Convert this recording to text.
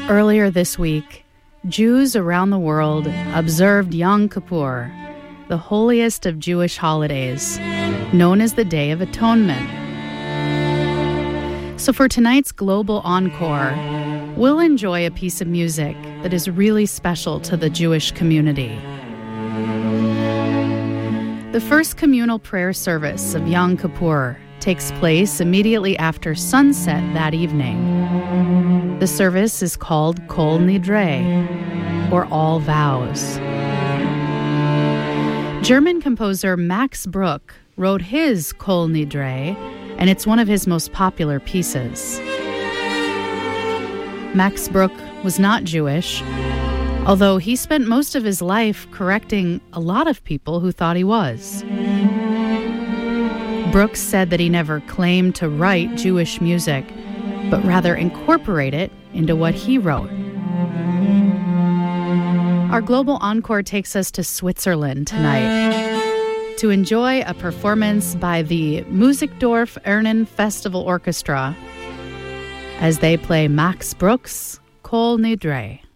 Earlier this week, Jews around the world observed Yom Kippur, the holiest of Jewish holidays, known as the Day of Atonement. So for tonight's Global Encore, we'll enjoy a piece of music that is really special to the Jewish community. The first communal prayer service of Yom Kippur takes place immediately after sunset that evening. The service is called Kol Nidre, or All Vows. German composer Max Bruch wrote his Kol Nidre, and it's one of his most popular pieces. Max Bruch was not Jewish, although he spent most of his life correcting a lot of people who thought he was. Brooks said that he never claimed to write Jewish music, but rather incorporate it into what he wrote. Our Global Encore takes us to Switzerland tonight to enjoy a performance by the Musikdorf Ernen Festival Orchestra as they play Max Bruch's Kol Nidre.